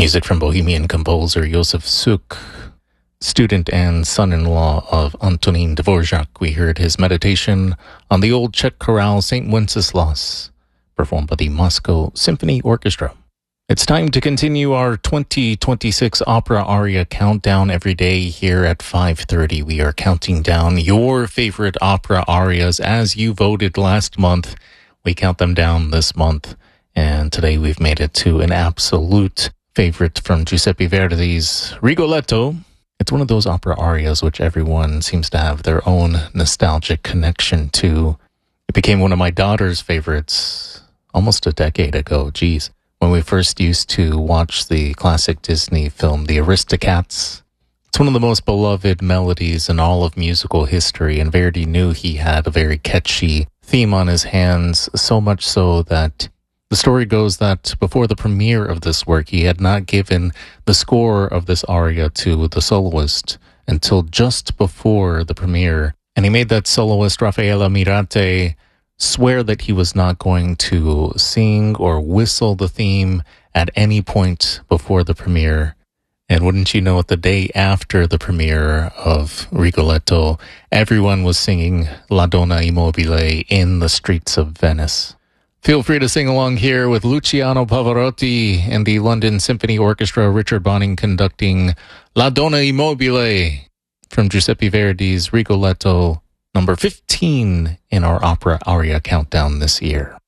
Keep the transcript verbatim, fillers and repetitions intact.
Music from Bohemian composer Josef Suk, student and son-in-law of Antonin Dvorak. We heard his meditation on the old Czech chorale Saint Wenceslas, performed by the Moscow Symphony Orchestra. It's time to continue our twenty twenty-six Opera Aria Countdown every day here at five thirty. We are counting down your favorite opera arias as you voted last month. We count them down this month, and today we've made it to an absolute favorite from Giuseppe Verdi's Rigoletto. It's one of those opera arias which everyone seems to have their own nostalgic connection to. It became one of my daughter's favorites almost a decade ago, geez, when we first used to watch the classic Disney film, The Aristocats. It's one of the most beloved melodies in all of musical history, and Verdi knew he had a very catchy theme on his hands, so much so that the story goes that before the premiere of this work, he had not given the score of this aria to the soloist until just before the premiere. And he made that soloist, Raffaella Mirate, swear that he was not going to sing or whistle the theme at any point before the premiere. And wouldn't you know it, the day after the premiere of Rigoletto, everyone was singing La Donna Immobile in the streets of Venice. Feel free to sing along here with Luciano Pavarotti and the London Symphony Orchestra, Richard Bonning conducting La Donna Immobile from Giuseppe Verdi's Rigoletto, number fifteen in our Opera Aria Countdown this year.